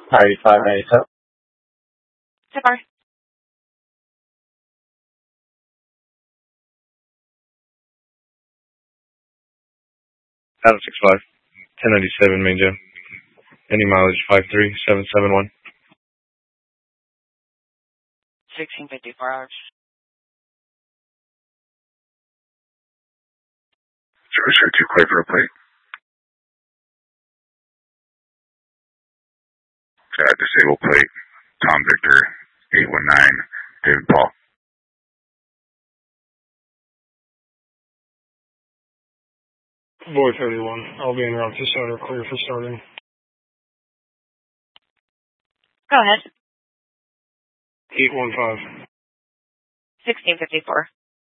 95 97. Zipper. 765. 1097 Main Jam. Any mileage 53771. 1654 hours. Sure, 2 clear for a plate. Disable plate. Tom Victor 819 David Paul. Boy 31. I'll be en route to Sutter, clear for starting. Go ahead. 815. 1654.